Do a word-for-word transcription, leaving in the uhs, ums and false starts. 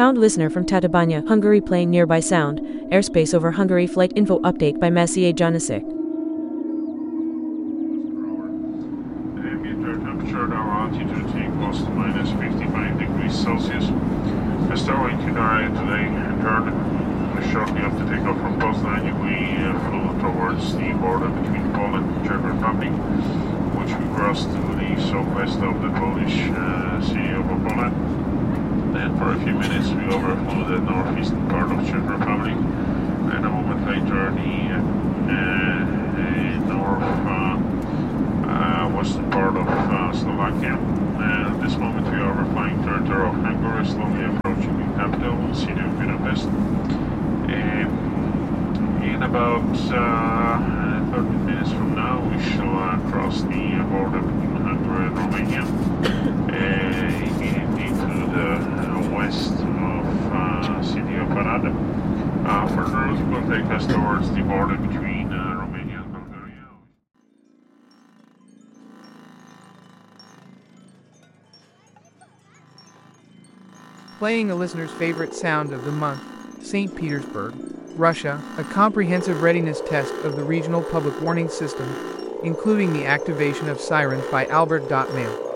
Found listener from Tatabánya, Hungary playing nearby sound. Airspace over Hungary flight info update by Maciej Janasik. Ambient air temperature at our altitude equals to minus fifty-five degrees Celsius. The starting itinerary today entered shortly after takeoff from Poznań. We uh, flew towards the border between Poland and Czech Republic, which we crossed to the southwest of the Polish uh, city of Opole. Then for a few minutes we overflew the northeastern part of Czech Republic, and a moment later the uh, uh, north uh, uh, western part of uh, Slovakia. And at this moment we are overflying territory of Hungary, slowly approaching the capital, the city of Budapest. And in about uh, thirty minutes from now we shall uh, cross the uh, border between Hungary and Romania, uh, immediately to the uh, west of uh, city of Arad. Uh, further route will take us towards the border between uh, Romania and Bulgaria. Playing a listener's favorite sound of the month, Saint Petersburg, Russia, a comprehensive readiness test of the regional public warning system, including the activation of sirens by Albert Mail.